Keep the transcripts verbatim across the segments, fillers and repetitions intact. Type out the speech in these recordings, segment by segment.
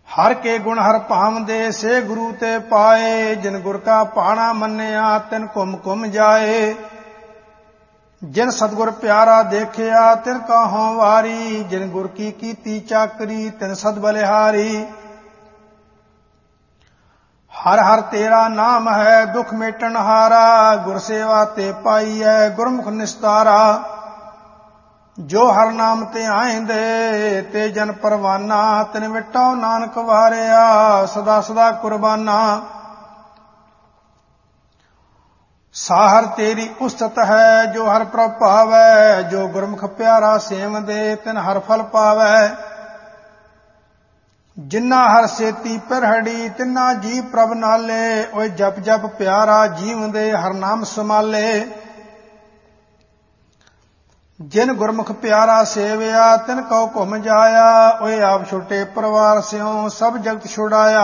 हर के गुण हर भावंदे से गुरु ते पाए। जिन गुर का पाणा मन्निया तिन घुम घुम जाए। जिन सतगुर प्यारा देखिया तिन काहों वारी। जिन गुर की कीती चाकरी तिन सद बलिहारी। हर हर तेरा नाम है दुख मेटन हारा। गुर सेवा ते पाई है गुरमुख निस्तारा। जो हर नाम ते आएंदे ते जन परवाना। तिन मिटाओ नानक वारिया सदा सदा कुर्बाना। साहर तेरी उस्तत है जो हर प्रभ पावै। जो गुरमुख प्यारा सेव दे तिन हर फल पावै। जिन्ना हर सेती पिरहड़ी तिन्ना जी प्रभ नाले। ओए जप जप प्यारा जीव दे हर नाम संभाले। जिन गुरमुख प्यारा सेविया तिन कौ घुम जाया। ओए आप छोटे परिवार स्यों सब जगत छुड़ाया।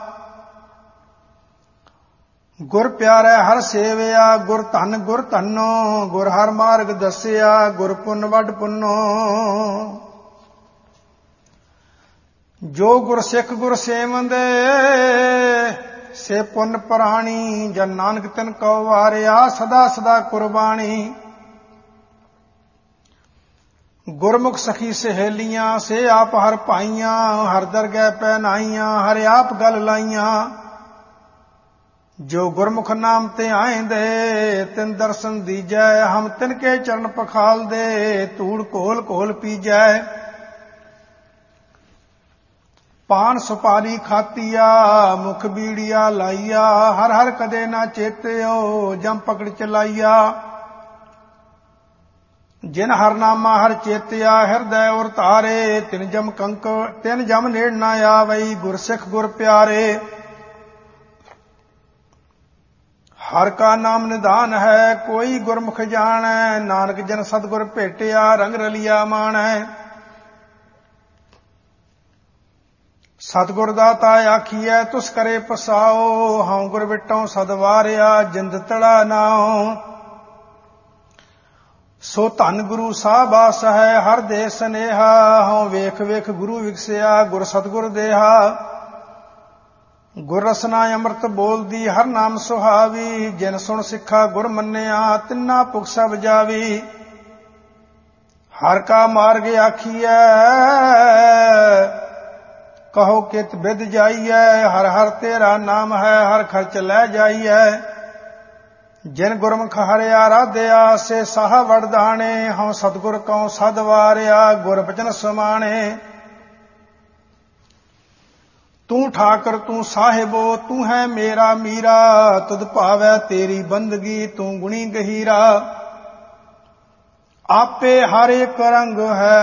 गुर प्यारे हर सेविया गुर धन गुर धनो। गुर हर मार्ग दसिया गुर पुन वड पुनो। जो गुर सिख गुर सेवंदे से पुन प्राणी। जन नानक तिन कौ वारिया सदा सदा कुर्बानी। गुरमुख सखी सहेलियां से आप हर पाइयां। हर दरगह पहनाइयां हर आप गल लाइयां। जो गुरमुख नाम ते आएंदे तिन दर्शन दीजै। हम तिनके चरण पखाल दे धूड़ घोल घोल पीजै। पान सुपारी खातिया मुख बीड़िया लाइया। हर हर कदे ना चेत्यो जम पकड़ चलाइया। जिन हर नामा हर चेतिया हिरदय उर तारे। तिन जम कंक तिन जम नेड़ ना आवई गुर सिख गुर प्यारे। हर का नाम निधान है कोई गुरमुख जानै। नानक जन सतगुर भेटिया रंग रलिया मानै। सतगुर दाता आखिए तुस करे पसाओ। हऊँ गुर बिटों सद वारिया जिंद तड़ा नाओ। सो धन गुरु साहबास है हर दे सनेहा। हऊँ वेख वेख गुरु विकसिया गुर सतगुर देहा। गुर रसना अमृत बोलदी हर नाम सुहावी। जिन सुन सिखा गुर मन्निया तिन्ना पुख सब जावी। हर का मार्ग आखिए कहो कित बिद जाइए। हर हर तेरा नाम है हर खर्च लै जाइए। जिन गुरमुख हरिया राधिया से साह वरदाने। हऊँ सतगुर कौ सद वारिया गुर बचन समाने। तू ठाकर तू साहिबो तू है मेरा मीरा। तुद भावै तेरी बंदगी तू गुणी गहीरा। आपे हर एक रंग है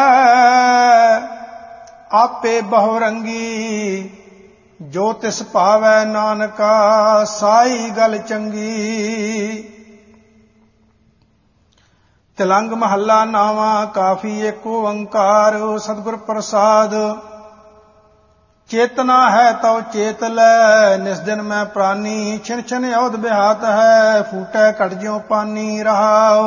आपे बहुरंगी। जो तिस भावै नानका साई गल चंगी। तिलंग महला नावा काफी एको ओंकार। सतगुर प्रसाद चेतना है तव चेत लै। निस दिन मैं प्राणी छिन छिन औध बिहात है। फूटै कट ज्यों पानी रहाओ।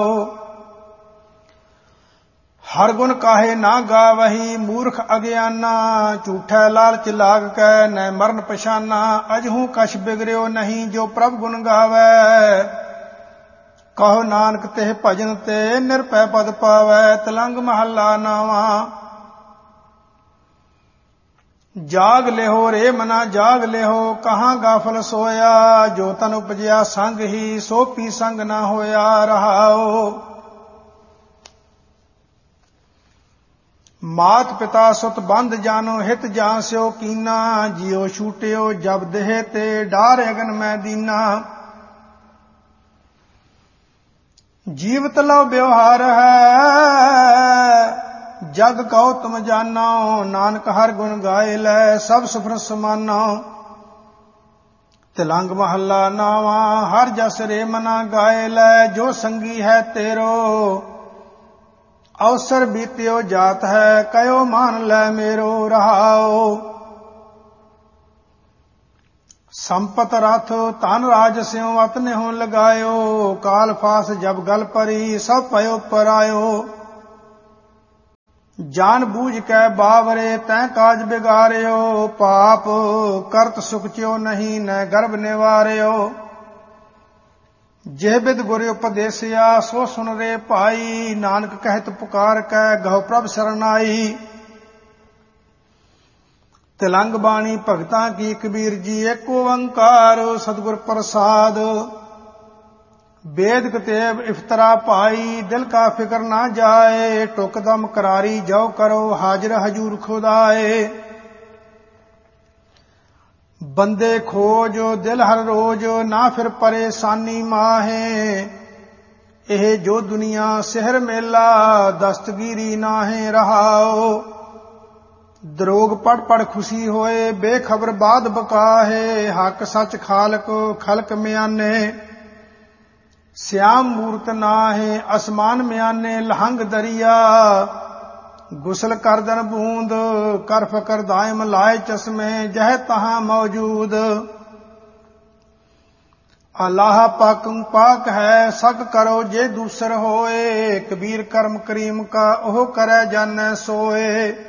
हर गुण काहे ना गावही मूर्ख अज्ञाना। झूठै लालच लाग कै न मरण पछाना। अजहू कछ बिगड़ियो नहीं जो प्रभ गुण गावै। कहो नानक तेह भजन ते निरपै पद पावै। तिलंग महला नावा जाग लेहो रे मना जाग लेहो। कहाँ गाफल सोया जो तन उपजया संग ही सो पी संग ना होया रहाओ। मात पिता सुत बंध जानो हित जान स्यो कीना। जियो छूटियो जब देह ते डार अगन मैं दीना। जीवत लो व्यवहार है जग कहो तुम जानो। नानक हर गुण गाए लै सब सुफर समानो। तिलंग महला नावा हर जस रे मना गाए लै। जो संगी है तेरो अवसर बीत्यो जात है कयो मान लै मेरो रहाओ। संपत रथ धन राज स्यों अतने हो लगायो। काल फास जब गल परी सब पयो परायो। ਜਾਨ ਬੂਝ ਕੈ ਬਾਵਰੇ ਤੈਂ ਕਾਜ ਬਿਗਾਰਿਓ, ਪਾਪ ਕਰਤ ਸੁਖ ਚਿਓ ਨਹੀਂ ਨੈ ਗਰਭ ਨਿਵਾਰਿਓ। ਜੇ ਬਿਦ ਗੁਰ ਉਪਦੇਸਿਆ ਸੋ ਸੁਨ ਰੇ ਭਾਈ, ਨਾਨਕ ਕਹਿਤ ਪੁਕਾਰ ਕੈ ਗਹੁ ਪ੍ਰਭ ਸਰਨਾਈ। ਤਿਲੰਗ ਬਾਣੀ ਭਗਤਾਂ ਕੀ ਕਬੀਰ ਜੀ ਏਕ ਓੰਕਾਰ, ਸਤਿਗੁਰ ਪ੍ਰਸਾਦ। वेद कतेब इफ्तरा पाई, दिल का फिक्र ना जाए, टुकदम करारी जाओ करो हाजिर हजूर खुदाए। बंदे खोज दिल हर रोज, ना फिर परेशानी माहे, एह जो दुनिया सिहर मेला दस्तगीरी नाहे रहाओ। दरोग पढ़ पढ़ खुशी होए, बेखबर बाद बकाहे, हक सच खालक खलक म्याने। श्याम मूरत नाहे असमान म्याने, लहंग दरिया गुसल करदन बूंद, कर फकर दायम लाए चश्मे, जह तहां मौजूद। अल्लाह पाकं पाक है, सक करो जे दूसर होए, कबीर करम करीम का ओह करे जाने सोए।